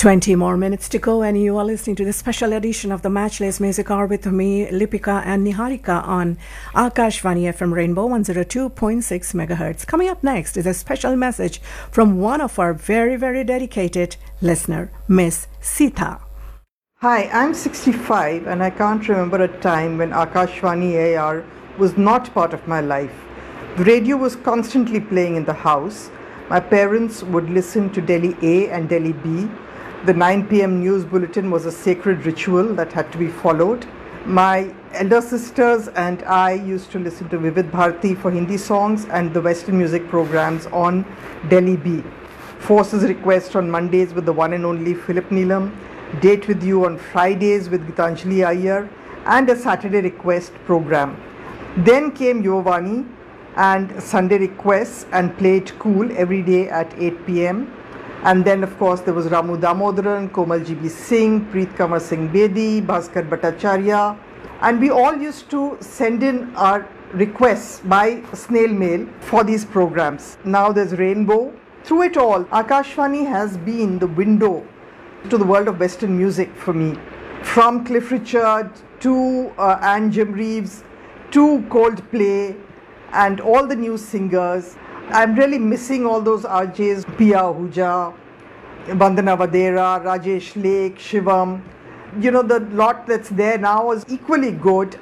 20 more minutes to go, and you are listening to the special edition of the Matchless Music Hour with me, Lipika and Niharika on Akashvani FM Rainbow 102.6 megahertz. Coming up next is a special message from one of our very, very dedicated listener, Miss Sita. Hi, I'm 65 and I can't remember a time when Akashvani AR was not part of my life. The radio was constantly playing in the house. My parents would listen to Delhi A and Delhi B. The 9 p.m. news bulletin was a sacred ritual that had to be followed. My elder sisters and I used to listen to Vivid Bharati for Hindi songs and the Western music programs on Delhi B. Forces Request on Mondays with the one and only Philip Neelam. Date with You on Fridays with Gitanjali Iyer, and a Saturday Request program. Then came Yovani and Sunday Requests and Play It Cool every day at 8 p.m. And then, of course, there was Ramu Damodaran, Komal GB Singh, Preet Kamar Singh Bedi, Bhaskar Bhattacharya. And we all used to send in our requests by snail mail for these programs. Now there's Rainbow. Through it all, Akashvani has been the window to the world of Western music for me. From Cliff Richard to Anne Jim-Reeves to Coldplay and all the new singers. I'm really missing all those RJs, Pia Ahuja, Vandana Vadera, Rajesh Lake, Shivam. You know, the lot that's there now is equally good.